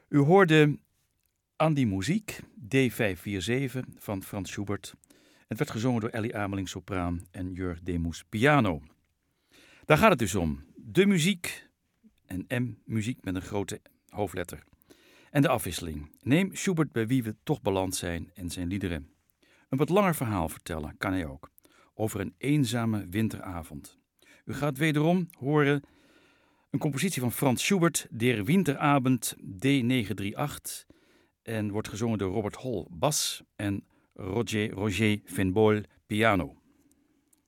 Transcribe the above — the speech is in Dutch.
U hoorde Aan die muziek, D547 van Franz Schubert. Het werd gezongen door Ellie Ameling sopraan en Jörg Demus piano. Daar gaat het dus om. De muziek en M-muziek met een grote hoofdletter. En de afwisseling. Neem Schubert bij wie we toch beland zijn en zijn liederen. Een wat langer verhaal vertellen kan hij ook. Over een eenzame winteravond. U gaat wederom horen een compositie van Franz Schubert, Der Winterabend D938. En wordt gezongen door Robert Hall bas en Roger Van Boel piano.